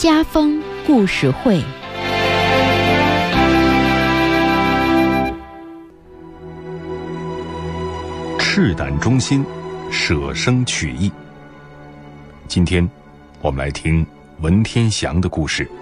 家风故事会。 赤胆忠心，舍生取义。今天我们来听文天祥的故事。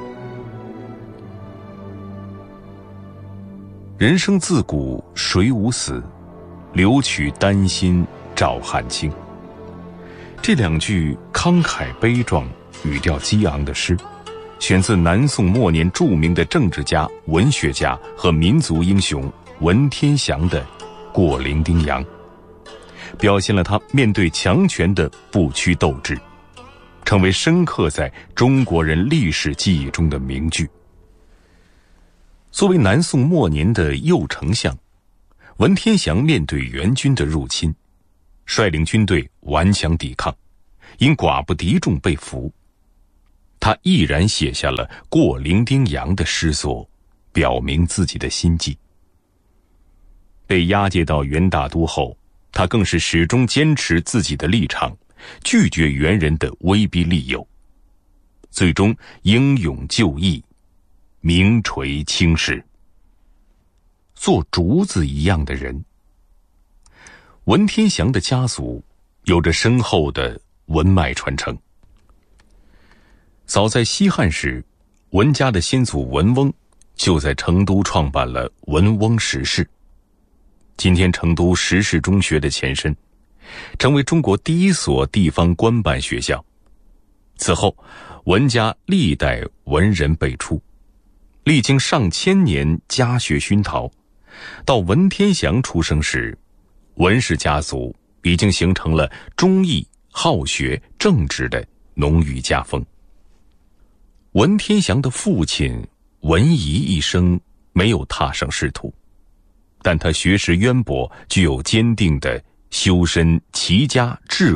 人生自古谁无死，留取丹心照汗青。这两句慷慨悲壮、语调激昂的诗，选自南宋末年著名的政治家、文学家和民族英雄文天祥的《过零丁洋》，表现了他面对强权的不屈斗志，成为深刻在中国人历史记忆中的名句。作为南宋末年的右丞相，文天祥面对元军的入侵，率领军队顽强抵抗，因寡不敌众被俘。他毅然写下了《过零丁洋》的诗作，表明自己的心迹。被押解到元大都后，他更是始终坚持自己的立场，拒绝元人的威逼利诱，最终英勇就义，名垂青史。做竹子一样的人。文天祥的家族有着深厚的文脉传承。早在西汉时，文家的先祖文翁就在成都创办了文翁实士，今天成都实士中学的前身，成为中国第一所地方官办学校。此后，文家历代文人辈出，历经上千年家学熏陶，到文天祥出生时，文氏家族已经形成了忠义、好学、正直的浓郁家风。文天祥的父亲文仪一生没有踏上仕途，但他学识渊博，具有坚定的修身齐家治